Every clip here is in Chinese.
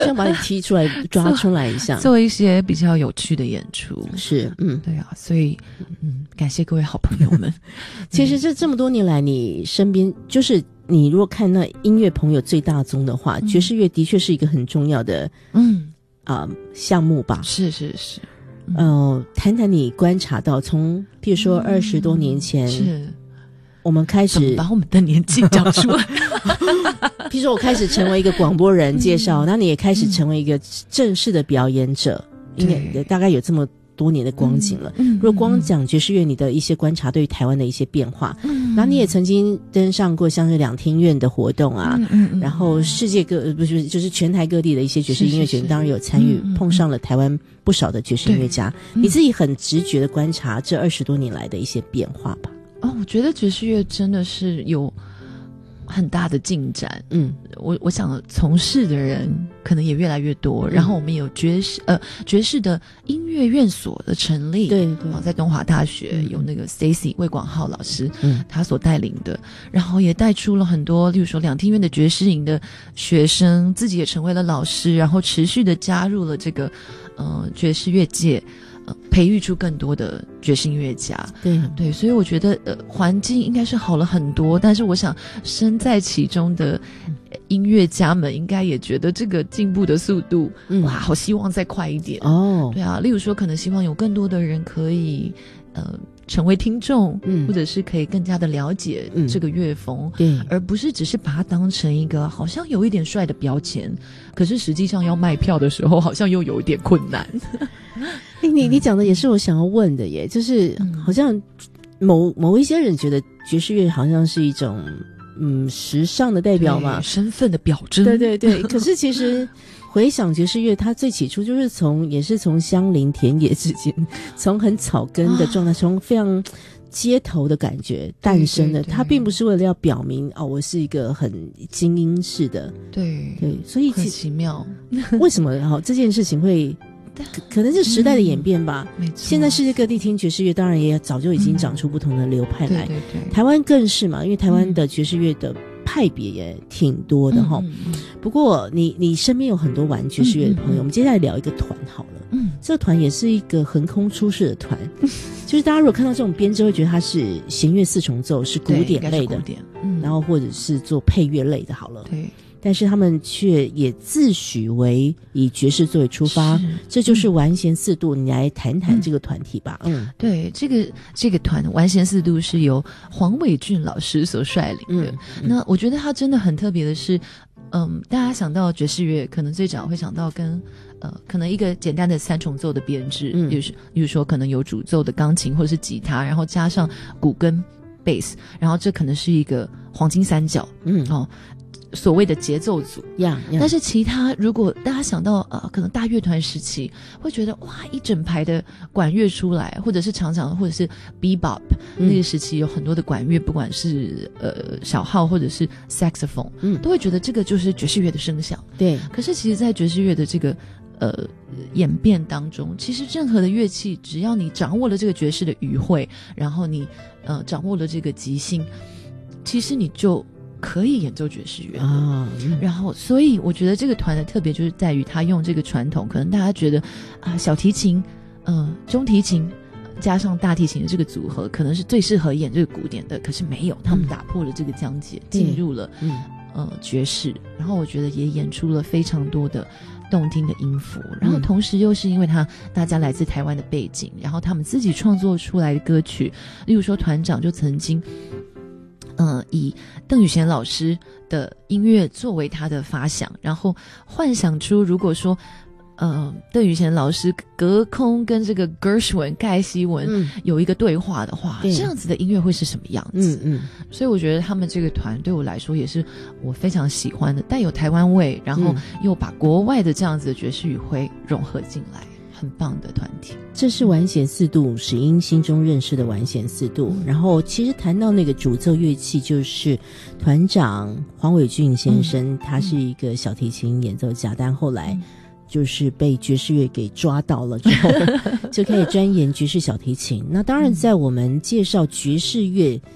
想把你踢出来抓出来一下， 做一些比较有趣的演出。 是对啊，所以感谢各位好朋友们。 其实这么多年来，你身边就是你如果看那音乐朋友最大宗的话，爵士乐的确是一个很重要的项目吧。 是谈谈你观察到从譬如说20多年前， 是我们开始把我们的年纪讲出来。 譬如说我开始成为一个广播人介绍，那你也开始成为一个正式的表演者，应该大概有这么多年的光景了。如果光讲爵士乐，你的一些观察对于台湾的一些变化，然后你也曾经登上过像是两厅院的活动啊，然后世界各不是就是全台各地的一些爵士音乐节，当然有参与，碰上了台湾不少的爵士音乐家。你自己很直觉的观察这20多年来的一些变化吧。 我觉得爵士乐真的是有很大的进展。我想从事的人可能也越来越多，然后我们有爵士的音乐院所的成立。对，在东华大学有那个 Stacy 魏广浩老师他所带领的，然后也带出了很多例如说两厅院的爵士营的学生，自己也成为了老师，然后持续的加入了这个爵士乐界，培育出更多的爵士音乐家。对，所以我觉得环境应该是好了很多，但是我想身在其中的音乐家们应该也觉得这个进步的速度哇，好希望再快一点。对啊，例如说可能希望有更多的人可以成为听众，或者是可以更加的了解这个乐风，而不是只是把它当成一个好像有一点帅的标签，可是实际上要卖票的时候好像又有一点困难。 你讲的也是我想要问的耶，就是好像某一些人觉得爵士乐好像是一种时尚的代表嘛， 身份的表征。 对可是其实回想爵士乐，它最起初就是也是从乡邻田野之间，从很草根的状态，从非常街头的感觉诞生的。它并不是为了要表明我是一个很精英式的。对，所以很奇妙。 为什么这件事情会可能是时代的演变吧。现在世界各地听爵士乐，当然也早就已经长出不同的流派来。台湾更是嘛，因为台湾的爵士乐的派别也挺多的哈。不过你身边有很多玩爵士乐的朋友，我们接下来聊一个团好了。这个团也是一个横空出世的团，就是大家如果看到这种编制，会觉得它是弦乐四重奏，是古典类的，然后或者是做配乐类的好了。但是他们却也自诩为以爵士作为出发，这就是完弦四度。你来谈谈这个团体吧。 对，这个团完弦四度是由黄伟俊老师所率领的。那我觉得他真的很特别的是，大家想到爵士乐，可能最早会想到跟可能一个简单的三重奏的编制，比如说可能有主奏的钢琴或者是吉他，然后加上鼓跟贝斯，然后这可能是一个黄金三角。所谓的节奏组，但是其他如果大家想到可能大乐团时期，会觉得哇，一整排的管乐出来，或者是常常或者是 bebop 那个时期有很多的管乐，不管是小号或者是 saxophone，都会觉得这个就是爵士乐的声响。对，可是其实在爵士乐的这个演变当中，其实任何的乐器，只要你掌握了这个爵士的语汇，然后你掌握了这个即兴，其实你就可以演奏爵士乐然后所以我觉得这个团的特别就是在于他用这个传统，可能大家觉得小提琴中提琴加上大提琴的这个组合可能是最适合演这个古典的，可是没有，他们打破了这个疆界，进入了爵士，然后我觉得也演出了非常多的动听的音符，然后同时又是因为大家来自台湾的背景，然后他们自己创作出来的歌曲，例如说团长就曾经以邓雨贤老师的音乐作为他的发想，然后幻想出如果说邓雨贤老师隔空跟这个 Gershwin 盖希文有一个对话的话，这样子的音乐会是什么样子？所以我觉得他们这个团对我来说也是我非常喜欢的，带有台湾味，然后又把国外的这样子的爵士语汇融合进来，很棒的团体。 这是完弦四度，史英心中认识的完弦四度。然后其实谈到那个主奏乐器，就是团长黄伟俊先生，他是一个小提琴演奏家，但后来就是被爵士乐给抓到了之后就可以钻研爵士小提琴。那当然在我们介绍爵士乐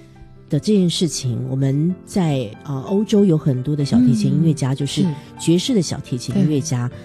的这件事情，我们在欧洲有很多的小提琴音乐家，就是爵士的小提琴音乐家，